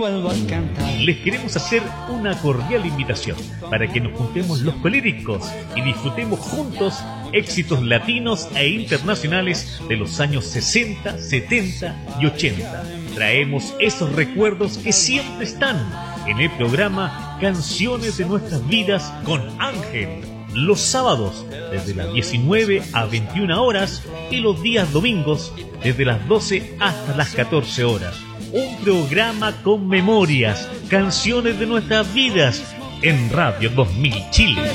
Les queremos hacer una cordial invitación para que nos juntemos los colíricos y disfrutemos juntos éxitos latinos e internacionales de los años 60, 70 y 80. Traemos esos recuerdos que siempre están en el programa Canciones de Nuestras Vidas con Ángel. Los sábados desde las 19 a 21 horas y los días domingos desde las 12 hasta las 14 horas. Un programa con memorias, canciones de nuestras vidas en Radio 2000 Chile.